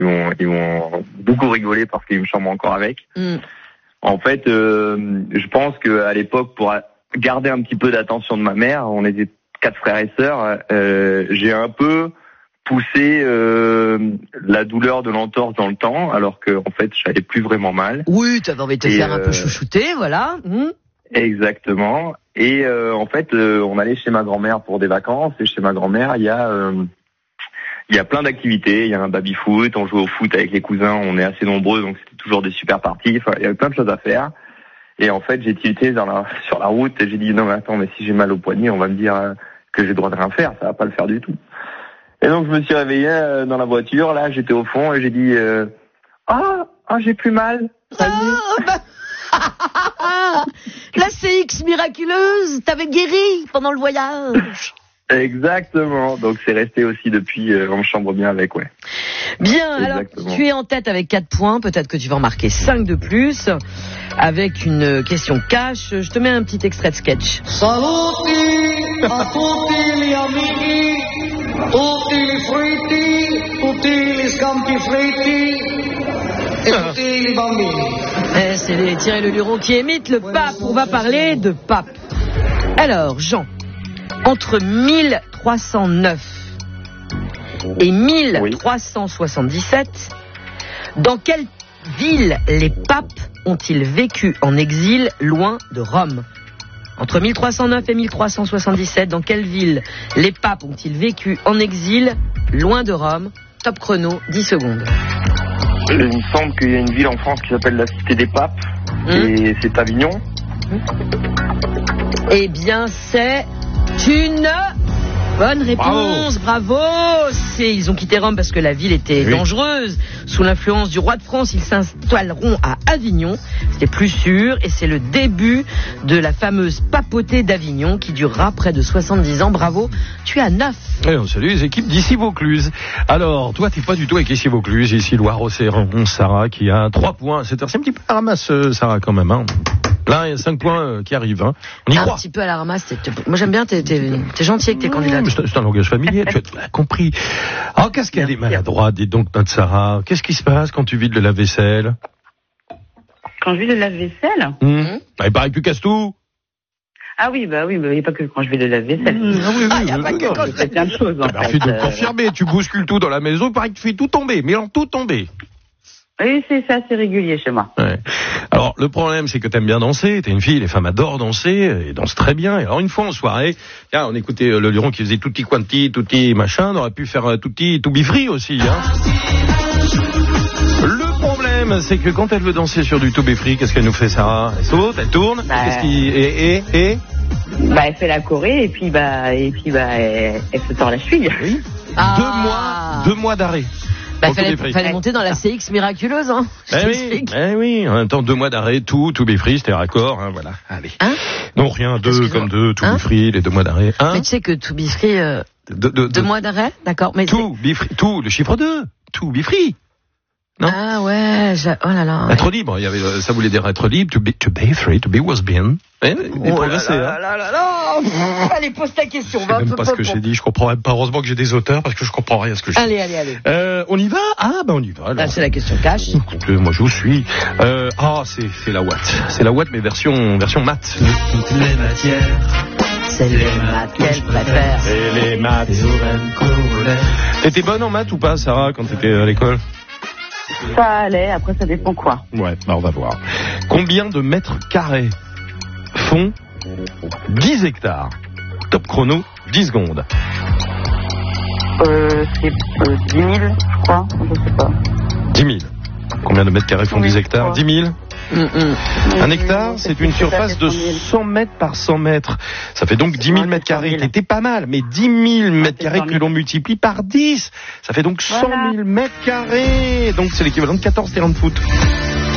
ils vont beaucoup rigoler parce qu'ils me chambrent encore avec. En fait, je pense que à l'époque, pour garder un petit peu d'attention de ma mère, on était 4 frères et sœurs, j'ai un peu poussé la douleur de l'entorse dans le temps, alors que en fait, j'allais plus vraiment mal. Oui, tu avais envie de te faire un peu chouchouter, voilà. Exactement. Et en fait, on allait chez ma grand-mère pour des vacances, et chez ma grand-mère, il y a plein d'activités. Il y a un baby-foot, on joue au foot avec les cousins, on est assez nombreux, donc c'était toujours des super parties. Enfin, il y avait plein de choses à faire. Et en fait, j'ai tilté sur la route et j'ai dit non mais attends, mais si j'ai mal au poignet, on va me dire que j'ai le droit de rien faire, ça va pas le faire du tout. Et donc je me suis réveillé dans la voiture, là j'étais au fond et j'ai dit j'ai plus mal. Ça y est. La CX miraculeuse, t'avais guéri pendant le voyage. Exactement, donc c'est resté aussi depuis, on me chambre bien avec, ouais. Bien, exactement. Alors tu es en tête avec 4 points, peut-être que tu vas en marquer 5 de plus, avec une question cash. Je te mets un petit extrait de sketch. Saluti a tutti gli amici, tutti li fritti, tutti li scampi fritti et tutti li bambini. C'est les Thierry Leluron qui imitent le pape, on va parler de pape. Alors, Jean, entre 1309 et 1377, dans quelle ville les papes ont-ils vécu en exil loin de Rome ? Entre 1309 et 1377, dans quelle ville les papes ont-ils vécu en exil loin de Rome ? Top chrono, 10 secondes. Il me semble qu'il y a une ville en France qui s'appelle la Cité des Papes, et c'est Avignon. Eh bien, c'est une bonne réponse, bravo. Ils ont quitté Rome parce que la ville était dangereuse. Sous l'influence du roi de France, ils s'installeront à Avignon. C'était plus sûr et c'est le début de la fameuse papauté d'Avignon qui durera près de 70 ans. Bravo, tu es à 9. Et on salue les équipes d'ici Vaucluse. Alors, toi, t'es pas du tout avec ici Vaucluse, ici Loire-Océan. Sarah qui a 3 points. C'est un petit peu la ramasse, Sarah, quand même. Hein. Là, il y a 5 points qui arrivent. Hein. On y croit. Un petit peu à la ramasse. Moi, j'aime bien, t'es gentil avec tes candidats. C'est un langage familier, tu as compris. Alors, qu'est-ce qu'elle est maladroite, dis donc, notre Sarah. Qu'est-ce qui se passe quand tu vides le lave-vaisselle ? Quand je vide le lave-vaisselle Il paraît que tu casses tout. Ah oui, il n'y a pas que quand je vais de lave-vaisselle. Il n'y a pas que quand je fais plein de choses, en fait. Merci de confirmer, tu bouscules tout dans la maison, il paraît que tu fais tout tomber, mais alors tout tomber. Oui, c'est ça, c'est régulier chez moi. Ouais. Alors, le problème, c'est que t'aimes bien danser, t'es une fille, les femmes adorent danser, et dansent très bien. Et alors, une fois en soirée, tiens, on écoutait le Luron qui faisait tutti quanti, tutti machin, on aurait pu faire tutti to be free aussi, hein. Le problème, c'est que quand elle veut danser sur du to be free, qu'est-ce qu'elle nous fait, Sarah ? Elle saute, elle tourne, qu'est-ce qui... Et elle fait la choré, et puis elle se tord la cheville. Oui. 2 mois d'arrêt. Fallait monter dans la CX miraculeuse, hein. Oui. En même temps, 2 mois d'arrêt, to be free, c'était raccord, hein, voilà. Allez. Hein ? Non, rien, 2 comme 2, to be free, les 2 mois d'arrêt. Mais tu sais que to be free, 2 mois d'arrêt, d'accord. Mais to be free, le chiffre 2, to be free. Non. Ah ouais, oh là là. Ouais. Être libre, ça voulait dire être libre, to be free, to be was bien. Progresser, Allez, pose ta question. Je sais même pas ce que j'ai dit, je comprends même pas. Heureusement que j'ai des auteurs parce que je comprends rien à ce que je dis. Allez. On y va ? On y va. Alors. C'est la question cash. Écoutez, moi je vous suis. C'est la Watt. C'est la Watt, mais version maths. Toutes les matières. C'est les maths qu'elle préfère. C'est les maths. T'étais bonne en maths ou pas, Sarah, quand t'étais à l'école ? Ça allait, après ça dépend quoi. Ouais, on va voir. Combien de mètres carrés font 10 hectares ? Top chrono, 10 secondes. C'est 10 000, je crois, je sais pas. 10 000. Combien de mètres carrés font 10 hectares ? 10 000 Un hectare, c'est une surface de 100 mètres par 100 mètres. Ça fait donc 10 000 mètres carrés, qui était pas mal, mais 10 000 mètres carrés que l'on multiplie par 10, ça fait donc 100 000 mètres carrés. Donc c'est l'équivalent de 14 terrains de foot.